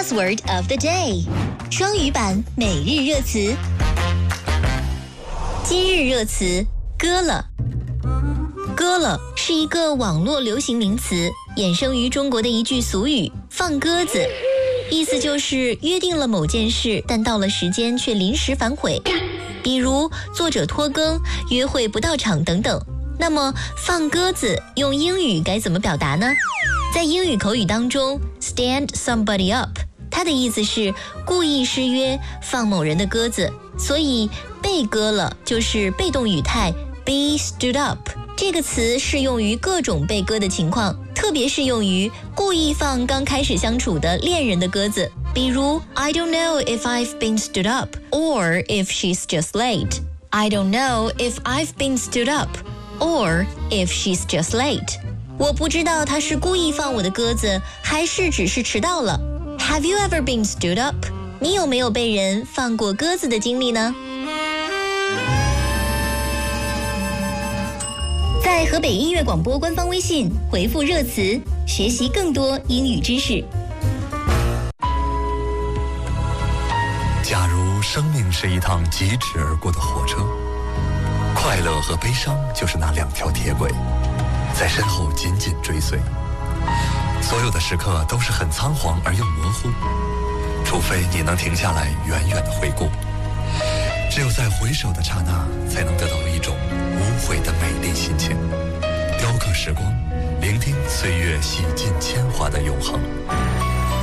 Buzzword of the day， 双语版每日热词。今日热词割了。割了是一个网络流行名词，衍生于中国的一句俗语放鸽子，意思就是约定了某件事，但到了时间却临时反悔，比如作者拖更、约会不到场等等。那么放鸽子用英语该怎么表达呢？在英语口语当中 stand somebody up， 它的意思是故意失约，放某人的鸽子，所以被割了就是被动语态 be stood up。这个词适用于各种被割的情况，特别适用于故意放刚开始相处的恋人的鸽子，比如 I don't know if I've been stood up or if she's just late. I don't know if I've been stood up or if she's just late. 我不知道她是故意放我的鸽子，还是只是迟到了。Have you ever been stood up? 你有没有被人放过鸽子的经历呢？在河北音乐广播官方微信回复热词，学习更多英语知识。 假如生命是一趟疾驰而过的火车，快乐和悲伤就是那两条铁轨，在身后紧紧追随。所有的时刻都是很仓皇而又模糊，除非你能停下来远远的回顾。只有在回首的刹那，才能得到一种无悔的美丽心情，雕刻时光，聆听岁月洗尽铅华的永恒。